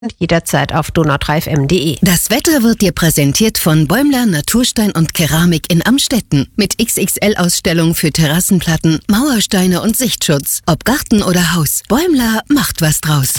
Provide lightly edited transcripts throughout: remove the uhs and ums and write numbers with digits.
jederzeit auf donau3fm.de. Das Wetter wird dir präsentiert von Bäumler Naturstein und Keramik in Amstetten. Mit XXL-Ausstellung für Terrassenplatten, Mauersteine und Sichtschutz. Ob Garten oder Haus, Bäumler macht was draus.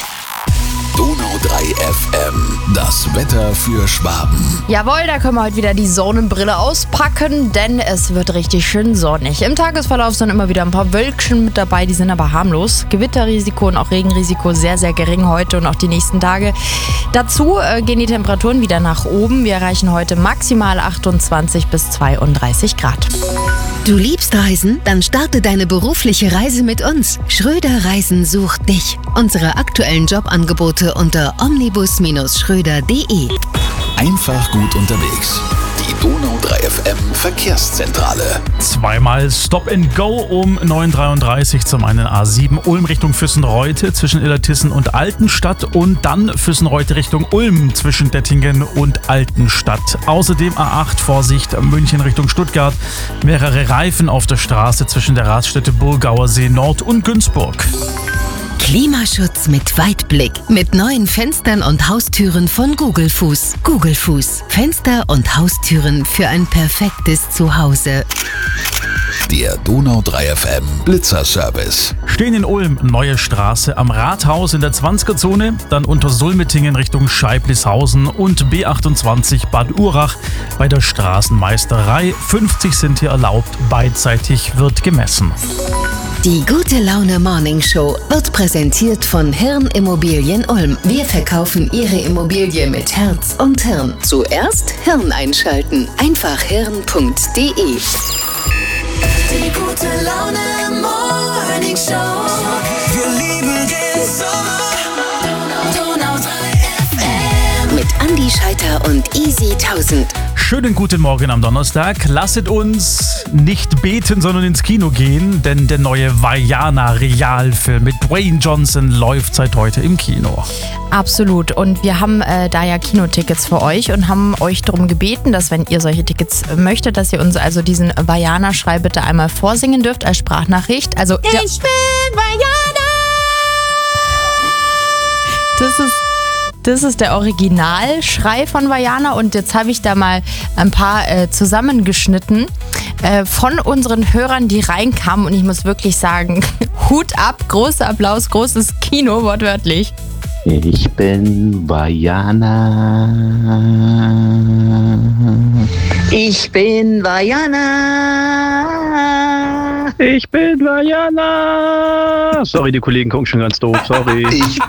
Donau3FM, das Wetter für Schwaben. Jawohl, da können wir heute wieder die Sonnenbrille auspacken, denn es wird richtig schön sonnig. Im Tagesverlauf sind immer wieder ein paar Wölkchen mit dabei, die sind aber harmlos. Gewitterrisiko und auch Regenrisiko sehr, sehr gering heute und auch die nächsten Tage. Dazu gehen die Temperaturen wieder nach oben. Wir erreichen heute maximal 28 bis 32 Grad. Du liebst Reisen? Dann starte deine berufliche Reise mit uns. Schröder Reisen sucht dich. Unsere aktuellen Jobangebote unter omnibus-schröder.de. Einfach gut unterwegs. Die Donau3FM Verkehrszentrale. Zweimal Stop and Go um 9:33 Uhr. Zum einen A7 Ulm Richtung Füssenreute zwischen Illertissen und Altenstadt und dann Füssenreute Richtung Ulm zwischen Dettingen und Altenstadt. Außerdem A8 Vorsicht München Richtung Stuttgart. Mehrere Reifen auf der Straße zwischen der Raststätte Burgauer See Nord und Günzburg. Klimaschutz mit Weitblick. Mit neuen Fenstern und Haustüren von Gugelfuß. Gugelfuß. Fenster und Haustüren für ein perfektes Zuhause. Der Donau3FM Blitzerservice. Stehen in Ulm, Neue Straße am Rathaus in der 20er-Zone, dann unter Sulmetingen Richtung Scheiblishausen und B28 Bad Urach bei der Straßenmeisterei. 50 sind hier erlaubt, beidseitig wird gemessen. Die Gute Laune Morning Show wird präsentiert von Hirn Immobilien Ulm. Wir verkaufen Ihre Immobilie mit Herz und Hirn. Zuerst Hirn einschalten. Einfach hirn.de. Die Gute Laune Morning Show. Wir lieben den Sommer. Donau3FM. Mit Andi Scheiter und Easy 1000. Schönen guten Morgen am Donnerstag. Lasset uns nicht beten, sondern ins Kino gehen, denn der neue Vaiana-Realfilm mit Dwayne Johnson läuft seit heute im Kino. Absolut. Und wir haben da ja Kinotickets für euch und haben euch darum gebeten, dass, wenn ihr solche Tickets möchtet, dass ihr uns also diesen Vaiana-Schrei bitte einmal vorsingen dürft als Sprachnachricht. Also Ich bin Vaiana! Das ist der Originalschrei von Vaiana und jetzt habe ich da mal ein paar zusammengeschnitten von unseren Hörern, die reinkamen und ich muss wirklich sagen, Hut ab, großer Applaus, großes Kino, wortwörtlich. Ich bin Vaiana. Ich bin Vaiana. Ich bin Vaiana. Sorry, die Kollegen gucken schon ganz doof. Sorry. Ich